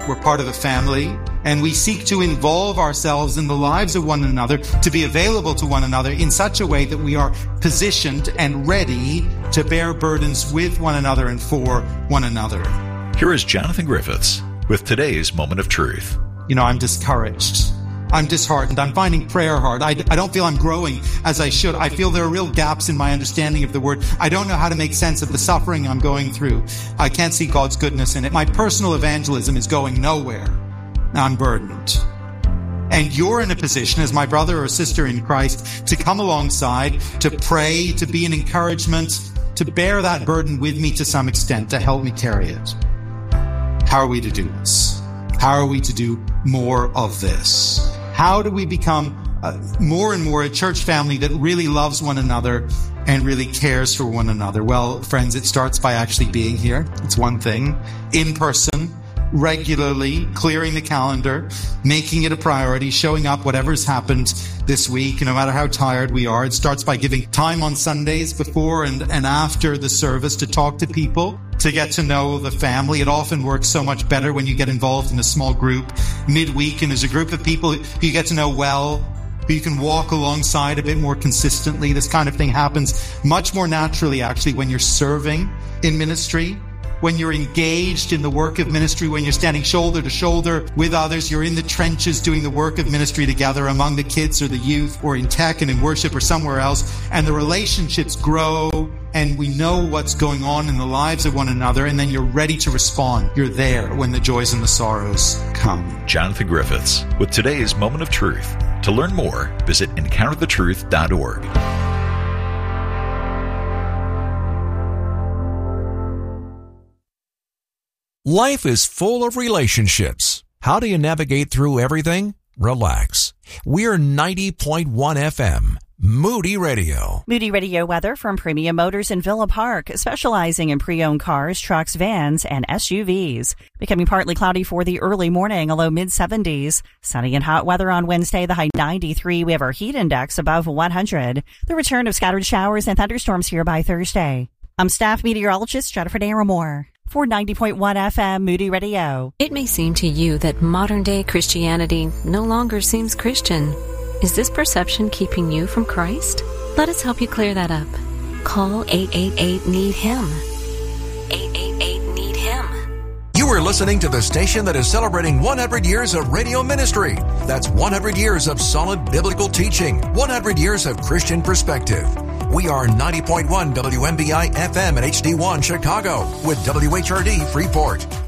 We're part of a family, and we seek to involve ourselves in the lives of one another, to be available to one another in such a way that we are positioned and ready to bear burdens with one another and for one another. Here is Jonathan Griffiths with today's Moment of Truth. I'm discouraged. I'm disheartened. I'm finding prayer hard. I don't feel I'm growing as I should. I feel there are real gaps in my understanding of the Word. I don't know how to make sense of the suffering I'm going through. I can't see God's goodness in it. My personal evangelism is going nowhere. I'm burdened. And you're in a position as my brother or sister in Christ to come alongside, to pray, to be an encouragement, to bear that burden with me to some extent, to help me carry it. How are we to do this? How are we to do more of this? How do we become more and more a church family that really loves one another and really cares for one another? Well, friends, it starts by actually being here. It's one thing. In person, regularly, clearing the calendar, making it a priority, showing up whatever's happened this week, no matter how tired we are. It starts by giving time on Sundays before and after the service to talk to people, to get to know the family. It often works so much better when you get involved in a small group midweek, and there's a group of people who you get to know well, who you can walk alongside a bit more consistently. This kind of thing happens much more naturally, actually, when you're serving in ministry, when you're engaged in the work of ministry, when you're standing shoulder to shoulder with others, you're in the trenches doing the work of ministry together among the kids or the youth or in tech and in worship or somewhere else, and the relationships grow and we know what's going on in the lives of one another, and then you're ready to respond. You're there when the joys and the sorrows come. Jonathan Griffiths with today's Moment of Truth. To learn more, visit encounterthetruth.org. Life is full of relationships. How do you navigate through everything? Relax. We're 90.1 FM, Moody Radio. Moody Radio weather from Premium Motors in Villa Park, specializing in pre-owned cars, trucks, vans, and SUVs. Becoming partly cloudy for the early morning, a low mid-70s. Sunny and hot weather on Wednesday, the high 93. We have our heat index above 100. The return of scattered showers and thunderstorms here by Thursday. I'm staff meteorologist Jennifer Daramore for 90.1 FM Moody Radio. It may seem to you that modern-day Christianity no longer seems Christian. Is this perception keeping you from Christ? Let us help you clear that up. Call 888-NEED-HIM. 888-NEED-HIM. You are listening to the station that is celebrating 100 years of radio ministry. That's 100 years of solid biblical teaching, 100 years of Christian perspective. We are 90.1 WMBI FM at HD1 Chicago with WHRD Freeport.